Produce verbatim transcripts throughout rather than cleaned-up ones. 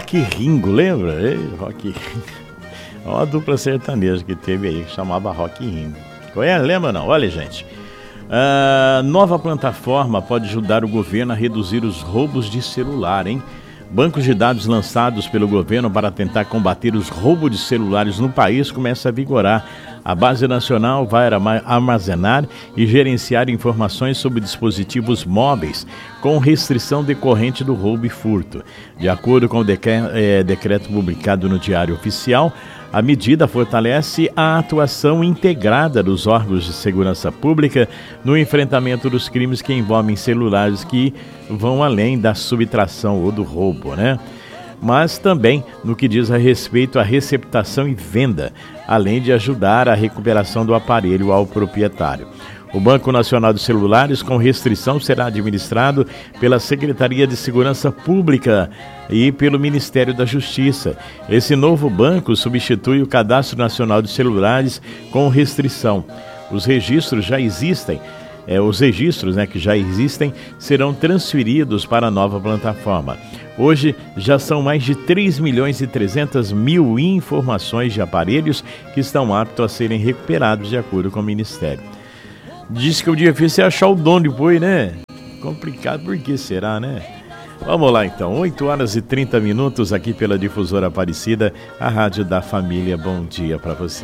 Rock Ringo, lembra? Ei, Rock Ringo. Olha a dupla sertaneja que teve aí, que chamava Rock Ringo. Conhece? Lembra não? Olha, gente. Uh, nova plataforma pode ajudar o governo a reduzir os roubos de celular, hein? Bancos de dados lançados pelo governo para tentar combater os roubos de celulares no país começa a vigorar. A base nacional vai armazenar e gerenciar informações sobre dispositivos móveis com restrição decorrente do roubo e furto. De acordo com o decreto publicado no Diário Oficial, a medida fortalece a atuação integrada dos órgãos de segurança pública no enfrentamento dos crimes que envolvem celulares que vão além da subtração ou do roubo, né? Mas também no que diz a respeito à receptação e venda, além de ajudar a recuperação do aparelho ao proprietário. O Banco Nacional de Celulares, com restrição, será administrado pela Secretaria de Segurança Pública e pelo Ministério da Justiça. Esse novo banco substitui o Cadastro Nacional de Celulares com restrição. Os registros já existem. É, os registros né, que já existem serão transferidos para a nova plataforma. Hoje já são mais de três milhões e trezentos mil informações de aparelhos que estão aptos a serem recuperados de acordo com o Ministério. Diz que o difícil é achar o dono depois, né? Complicado, por que será, né? Vamos lá então, oito horas e trinta minutos aqui pela Difusora Aparecida, a rádio da família. Bom dia para você.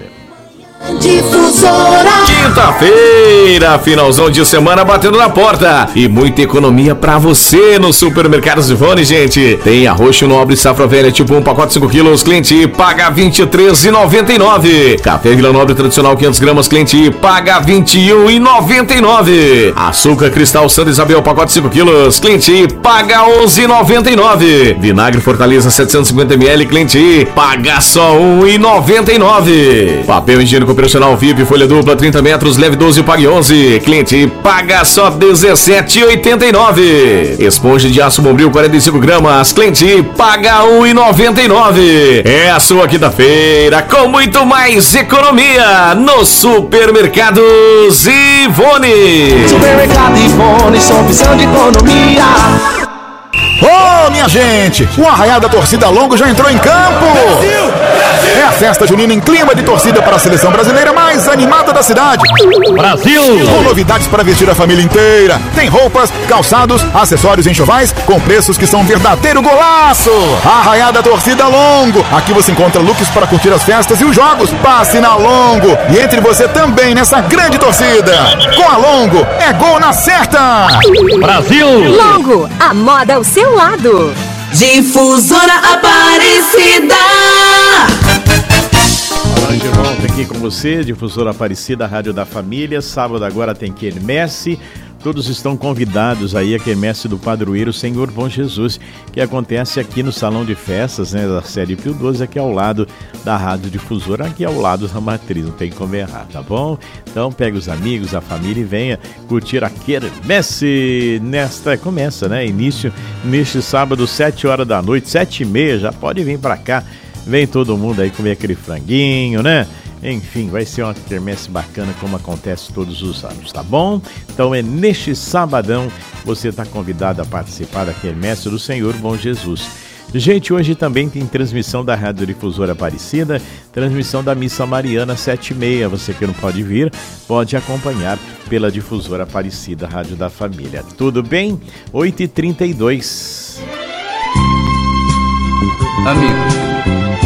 Difusora. Quinta-feira, finalzão de semana batendo na porta e muita economia pra você no Supermercados Ivone, gente. Tem arroz nobre safra velha tipo um pacote cinco quilos, cliente paga vinte e três reais e noventa e nove centavos. Café Vila Nobre tradicional quinhentas gramas, cliente paga vinte e um reais e noventa e nove centavos. Açúcar Cristal Santa Isabel pacote cinco quilos, cliente paga onze reais e noventa e nove centavos. Vinagre Fortaleza setecentos e cinquenta mililitros, cliente paga só um real e noventa e nove centavos. Papel higiênico operacional Vive, folha dupla, trinta metros, leve doze, pague onze. Cliente paga só dezessete reais e oitenta e nove centavos. Esponja de aço Bombril, quarenta e cinco gramas, cliente paga um real e noventa e nove centavos. É a sua quinta-feira com muito mais economia no Supermercados Ivone. Supermercado Ivone, sua visão de economia. Ô, oh, minha gente, o Arraial da Torcida Longo já entrou em campo! Brasil! Brasil! É a festa junina em clima de torcida para a seleção brasileira mais animada da cidade. Brasil! Com novidades para vestir a família inteira. Tem roupas, calçados, acessórios e enxovais com preços que são um verdadeiro golaço! Arraial da Torcida Longo. Aqui você encontra looks para curtir as festas e os jogos. Passe na Longo e entre você também nessa grande torcida. Com a Longo, é gol na certa! Brasil! Longo, a moda ao seu lado. Difusora Aparecida. Olá, de volta aqui com você, Difusora Aparecida, Rádio da Família. Sábado agora tem quermesse. Todos estão convidados aí a quermesse do padroeiro Senhor Bom Jesus, que acontece aqui no Salão de Festas, né, da Série Pio doze, aqui ao lado da Rádio Difusora, aqui ao lado da Matriz, não tem como errar, tá bom? Então pega os amigos, a família e venha curtir a quermesse nesta, começa, né, início neste sábado, sete horas da noite, sete e meia, já pode vir pra cá, vem todo mundo aí comer aquele franguinho, né? Enfim, vai ser uma quermesse bacana como acontece todos os anos, tá bom? Então é neste sabadão, você está convidado a participar da quermesse do Senhor Bom Jesus. Gente, hoje também tem transmissão da Rádio Difusora Aparecida, transmissão da Missa Mariana sete e meia. Você que não pode vir, pode acompanhar pela Difusora Aparecida, Rádio da Família. Tudo bem? oito e trinta e dois. Amigo,